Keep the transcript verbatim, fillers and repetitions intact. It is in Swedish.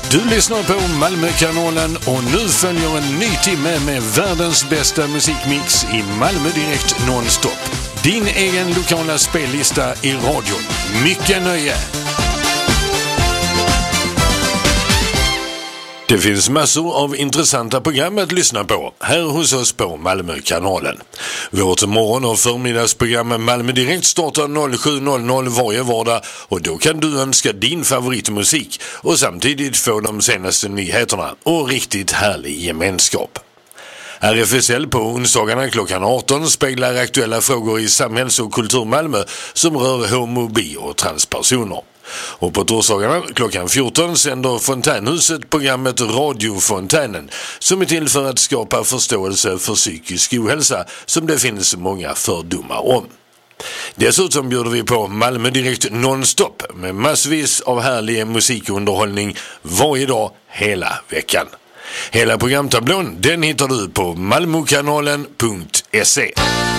Du lyssnar på Malmökanalen och nu följer en ny timme med världens bästa musikmix i Malmö Direkt nonstop. Din egen lokala spellista i radion. Mycket nöje! Det finns massor av intressanta program att lyssna på här hos oss på Malmökanalen. Vårt morgon- och förmiddagsprogram Malmö Direkt startar sju noll noll varje vardag och då kan du önska din favoritmusik och samtidigt få de senaste nyheterna och riktigt härlig gemenskap. R F S L på onsdagarna klockan arton speglar aktuella frågor i samhälls- och kultur Malmö som rör homo-, bi- och transpersoner. Och på torsdagarna klockan fjorton sänder Fontänhuset programmet Radiofontänen som är till för att skapa förståelse för psykisk ohälsa som det finns många fördomar om. Dessutom bjuder vi på Malmö Direkt nonstop med massvis av härlig musikunderhållning varje dag hela veckan. Hela programtablån den hittar du på malmokanalen punkt se.